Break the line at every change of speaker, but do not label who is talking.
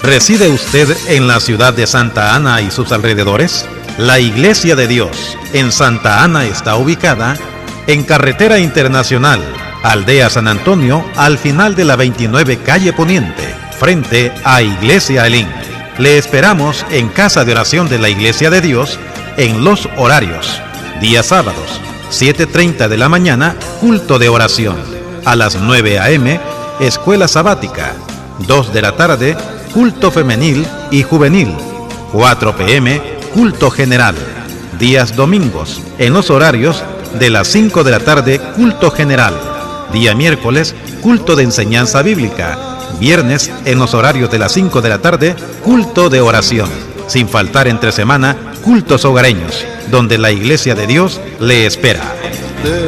¿Reside usted en la ciudad de Santa Ana y sus alrededores? La Iglesia de Dios en Santa Ana está ubicada en Carretera Internacional, Aldea San Antonio, al final de la 29 Calle Poniente, frente a Iglesia Elín. Le esperamos en Casa de Oración de la Iglesia de Dios en los horarios: días sábados, 7:30 de la mañana, culto de oración; a las 9 a.m., escuela sabática; 2 de la tarde, culto femenil y juvenil; 4 p.m., culto general; días domingos, en los horarios de las 5 de la tarde, culto general; día miércoles, culto de enseñanza bíblica; viernes, en los horarios de las 5 de la tarde, culto de oración; sin faltar entre semana, cultos hogareños, donde la Iglesia de Dios le espera.